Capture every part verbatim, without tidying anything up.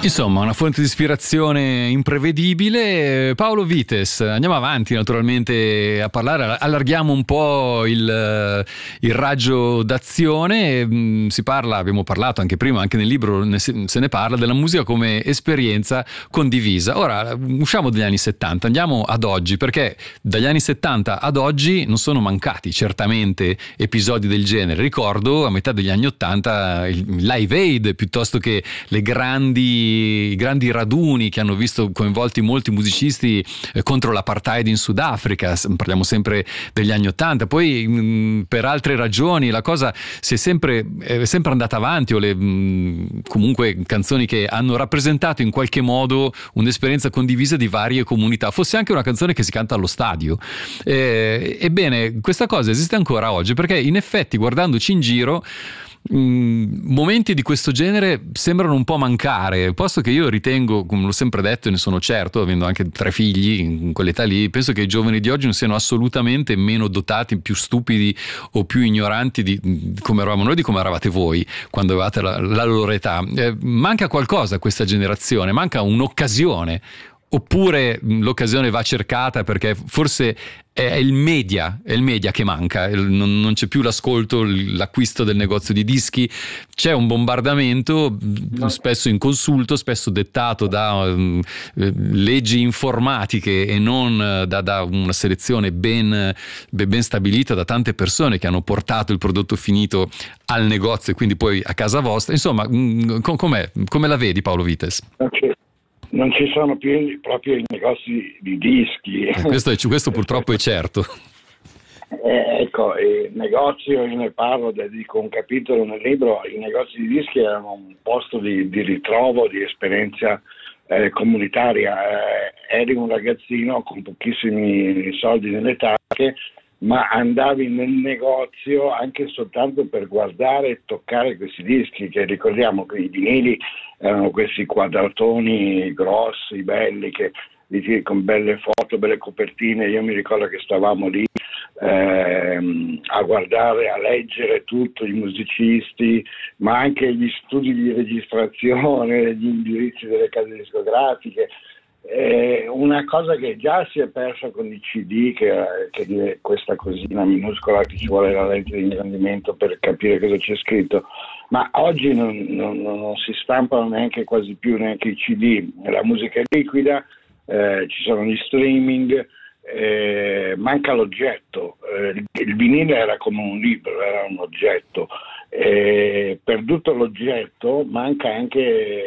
Insomma, una fonte di ispirazione imprevedibile. Paolo Vites, andiamo avanti naturalmente a parlare, allarghiamo un po' il, il raggio d'azione. Si parla, abbiamo parlato anche prima, anche nel libro ne, se ne parla, della musica come esperienza condivisa. Ora, usciamo dagli anni settanta, andiamo ad oggi, perché dagli anni settanta ad oggi non sono mancati certamente episodi del genere. Ricordo a metà degli anni ottanta il Live Aid, piuttosto che le grandi i grandi raduni che hanno visto coinvolti molti musicisti eh, contro l'apartheid in Sudafrica. Parliamo sempre degli anni ottanta. Poi mh, per altre ragioni la cosa si è sempre, è sempre andata avanti, o le mh, comunque canzoni che hanno rappresentato in qualche modo un'esperienza condivisa di varie comunità, fosse anche una canzone che si canta allo stadio. Eh, ebbene, questa cosa esiste ancora oggi, perché in effetti, guardandoci in giro, Mm, momenti di questo genere sembrano un po' mancare, posto che io ritengo, come l'ho sempre detto e ne sono certo, avendo anche tre figli in quell'età lì, penso che i giovani di oggi non siano assolutamente meno dotati, più stupidi o più ignoranti di come eravamo noi, di come eravate voi quando avevate la, la loro età. Eh, manca qualcosa a questa generazione, manca un'occasione. Oppure l'occasione va cercata, perché forse è il media, è il media che manca, non, non c'è più l'ascolto, l'acquisto del negozio di dischi, c'è un bombardamento no. spesso inconsulto, spesso dettato da um, leggi informatiche e non da, da una selezione ben, ben stabilita da tante persone che hanno portato il prodotto finito al negozio e quindi poi a casa vostra. Insomma, com'è? Come la vedi, Paolo Vites? Okay. Non ci sono più proprio i negozi di dischi. Eh, questo, è, questo purtroppo è certo. Eh, ecco, il negozio, io ne parlo, dedico un capitolo nel libro, i negozi di dischi erano un posto di, di ritrovo, di esperienza eh, comunitaria. Eh, eri un ragazzino con pochissimi soldi nelle tasche, ma andavi nel negozio anche soltanto per guardare e toccare questi dischi, che ricordiamo che i vinili erano questi quadratoni grossi, belli, che, con belle foto, belle copertine. Io mi ricordo che stavamo lì ehm, a guardare, a leggere tutto, i musicisti, ma anche gli studi di registrazione, gli indirizzi delle case discografiche. Eh, una cosa che già si è persa con i C D, che, che è questa cosina minuscola che ci vuole la lente di ingrandimento per capire cosa c'è scritto, ma oggi non, non, non si stampano neanche quasi più neanche i C D, la musica è liquida, eh, ci sono gli streaming, eh, manca l'oggetto. Eh, il, il vinile era come un libro, era un oggetto, eh, perduto l'oggetto manca anche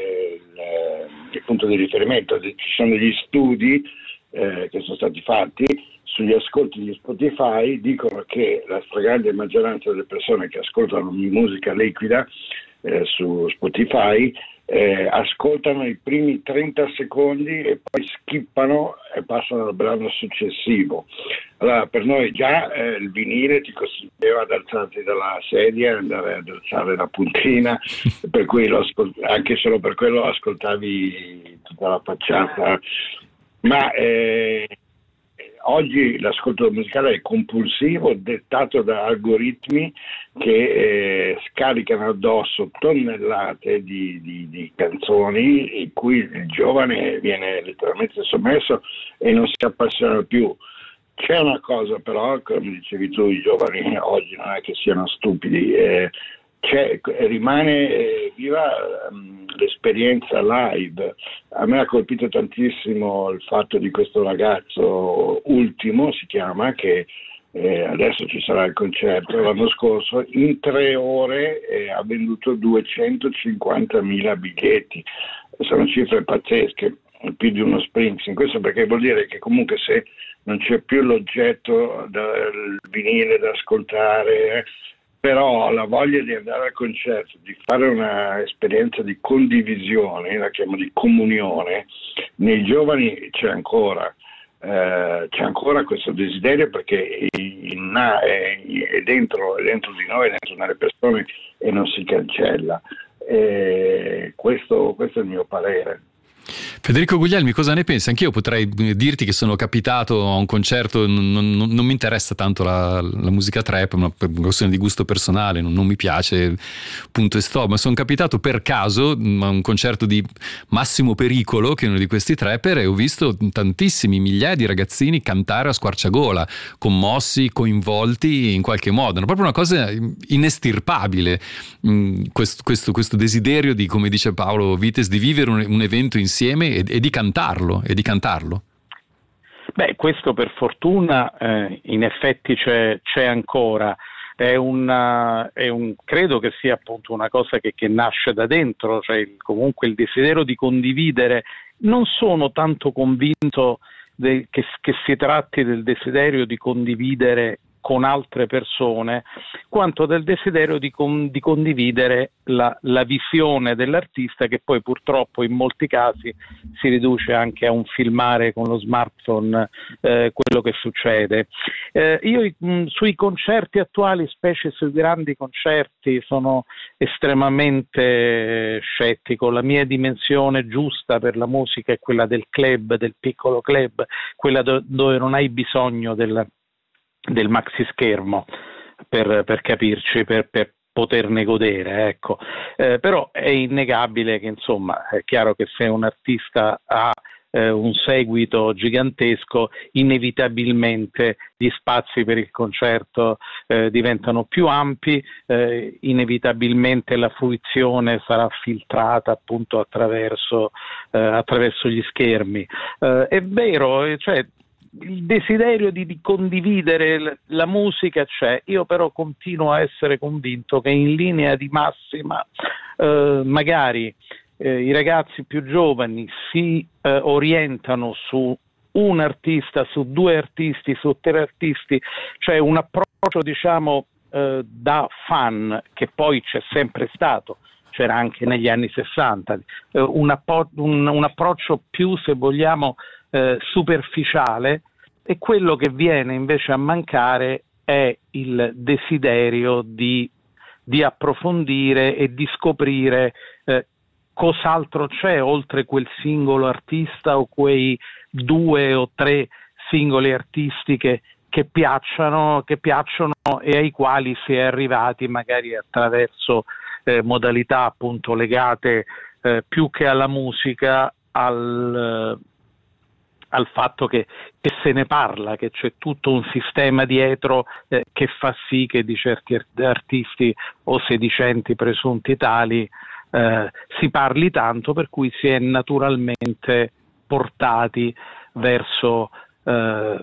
il, il punto di riferimento. Ci sono degli studi eh, che sono stati fatti sugli ascolti di Spotify, dicono che la stragrande maggioranza delle persone che ascoltano musica liquida eh, su Spotify eh, ascoltano i primi trenta secondi e poi skippano e passano al brano successivo. Allora, per noi già eh, il vinile ti costringeva ad alzarti dalla sedia, andare ad alzare la puntina, per cui lo ascolt- anche solo per quello ascoltavi tutta la facciata. Ma eh, oggi l'ascolto musicale è compulsivo, dettato da algoritmi che eh, scaricano addosso tonnellate di, di, di canzoni in cui il giovane viene letteralmente sommerso e non si appassiona più. C'è una cosa però, come dicevi tu, i giovani oggi non è che siano stupidi, eh, c'è, rimane eh, viva um, l'esperienza live. A me ha colpito tantissimo il fatto di questo ragazzo Ultimo, si chiama, che eh, adesso ci sarà il concerto, l'anno scorso in tre ore eh, ha venduto duecentocinquantamila biglietti. Sono cifre pazzesche, più di uno Springsteen. Questo perché vuol dire che comunque se non c'è più l'oggetto del vinile da ascoltare, eh, però la voglia di andare al concerto, di fare un'esperienza di condivisione, la chiamo di comunione, nei giovani c'è ancora, eh, c'è ancora questo desiderio, perché è, è, dentro, è dentro di noi, è dentro nelle persone e non si cancella. E questo, questo è il mio parere. Federico Guglielmi, cosa ne pensi? Anch'io potrei dirti che sono capitato a un concerto, non, non, non mi interessa tanto la, la musica trap, ma per una questione di gusto personale, non, non mi piace, punto e stop, ma sono capitato per caso a un concerto di Massimo Pericolo, che è uno di questi trapper, e ho visto tantissimi, migliaia di ragazzini cantare a squarciagola, commossi, coinvolti in qualche modo, è proprio una cosa inestirpabile, questo, questo, questo desiderio di, come dice Paolo Vites, di vivere un, un evento insieme e, e di cantarlo e di cantarlo. Beh, questo per fortuna eh, in effetti c'è, c'è ancora. È una, è un, credo che sia appunto una cosa che, che nasce da dentro, cioè il, comunque il desiderio di condividere. Non sono tanto convinto de, che, che si tratti del desiderio di condividere con altre persone, quanto del desiderio di, con, di condividere la, la visione dell'artista, che poi purtroppo in molti casi si riduce anche a un filmare con lo smartphone eh, quello che succede. Eh, io mh, sui concerti attuali, specie sui grandi concerti, sono estremamente scettico. La mia dimensione giusta per la musica è quella del club, del piccolo club, quella do, dove non hai bisogno del del maxi schermo per, per capirci, per, per poterne godere, ecco. Eh, però è innegabile che insomma è chiaro che se un artista ha eh, un seguito gigantesco, inevitabilmente gli spazi per il concerto eh, diventano più ampi, eh, inevitabilmente la fruizione sarà filtrata appunto attraverso, eh, attraverso gli schermi. Eh, è vero, cioè il desiderio di, di condividere la musica c'è, io però continuo a essere convinto che in linea di massima eh, magari eh, i ragazzi più giovani si eh, orientano su un artista, su due artisti, su tre artisti, cioè un approccio diciamo eh, da fan, che poi c'è sempre stato, c'era anche negli anni sessanta, eh, un, appo- un, un approccio più, se vogliamo, Eh, superficiale, e quello che viene invece a mancare è il desiderio di, di approfondire e di scoprire eh, cos'altro c'è oltre quel singolo artista o quei due o tre singoli artisti che, che piacciono, che piacciono e ai quali si è arrivati magari attraverso eh, modalità appunto legate eh, più che alla musica al al fatto che, che se ne parla, che c'è tutto un sistema dietro eh, che fa sì che di certi artisti o sedicenti presunti tali eh, si parli tanto, per cui si è naturalmente portati verso, eh,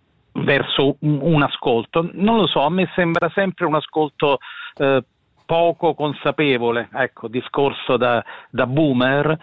verso un, un ascolto. Non lo so, a me sembra sempre un ascolto eh, poco consapevole, ecco, discorso da, da boomer,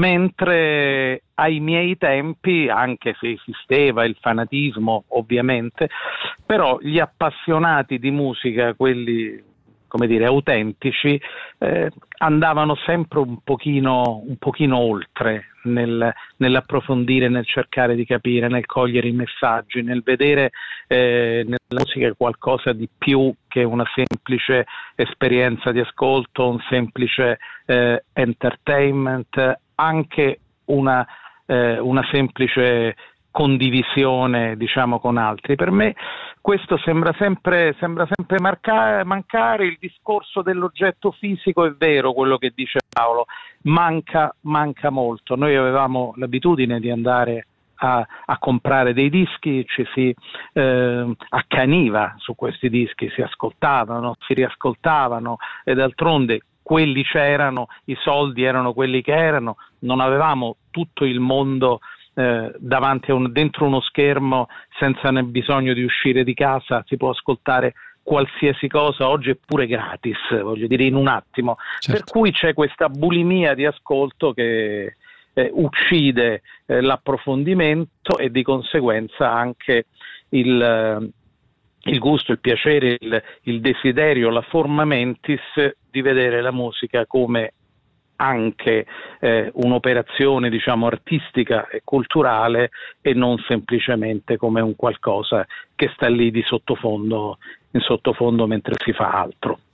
mentre ai miei tempi, anche se esisteva il fanatismo ovviamente, però gli appassionati di musica, quelli come dire autentici, eh, andavano sempre un pochino, un pochino oltre nel, nell'approfondire, nel cercare di capire, nel cogliere i messaggi, nel vedere eh, nella musica qualcosa di più che una semplice esperienza di ascolto, un semplice eh, entertainment, anche una, eh, una semplice condivisione diciamo con altri. Per me questo sembra sempre, sembra sempre marca, mancare. Il discorso dell'oggetto fisico è vero, quello che dice Paolo, manca, manca molto. Noi avevamo l'abitudine di andare a, a comprare dei dischi, ci si eh, accaniva su questi dischi, si ascoltavano, si riascoltavano, e d'altronde quelli c'erano, i soldi erano quelli che erano, non avevamo tutto il mondo Eh, davanti a un, dentro uno schermo, senza ne bisogno di uscire di casa, si può ascoltare qualsiasi cosa, oggi è pure gratis, voglio dire, in un attimo. Certo. Per cui c'è questa bulimia di ascolto che eh, uccide eh, l'approfondimento e di conseguenza anche il, eh, il gusto, il piacere, il, il desiderio, la forma mentis di vedere la musica come anche eh, un'operazione diciamo artistica e culturale, e non semplicemente come un qualcosa che sta lì di sottofondo, in sottofondo mentre si fa altro.